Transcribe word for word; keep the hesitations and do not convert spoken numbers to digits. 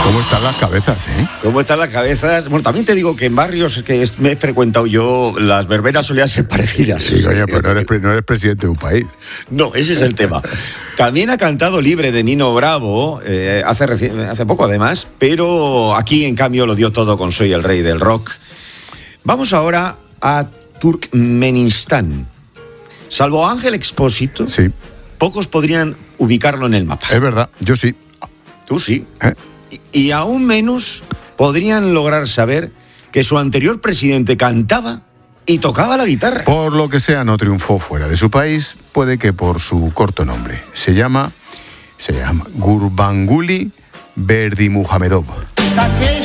¿Cómo están las cabezas, eh? ¿Cómo están las cabezas? Bueno, también te digo que en barrios que me he frecuentado yo, las verbenas solían ser parecidas. Sí, coño, pero no eres, no eres presidente de un país. No, ese es el tema. También ha cantado Libre de Nino Bravo, eh, hace, reci- hace poco además, pero aquí en cambio lo dio todo con Soy el Rey del Rock. Vamos ahora a Turkmenistán. Salvo Ángel Expósito, Sí. pocos podrían ubicarlo en el mapa. Es verdad, yo sí. Tú sí. ¿Eh? Y, y aún menos podrían lograr saber que su anterior presidente cantaba y tocaba la guitarra. Por lo que sea, no triunfó fuera de su país, puede que por su corto nombre. Se llama, se llama Gurbanguly Berdimuhamedov.